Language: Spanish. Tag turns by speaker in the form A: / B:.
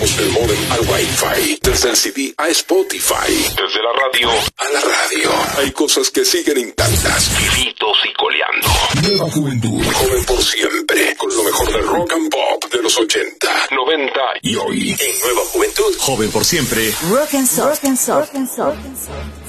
A: Del modem al Wi-Fi, desde el CD a Spotify, desde la radio a la radio. Hay cosas que siguen intactas, vivitos y coleando. Nueva juventud, joven por siempre, con lo mejor del rock and pop de los 80, 90 y hoy. En Nueva Juventud, joven por siempre.
B: Rock and Soul.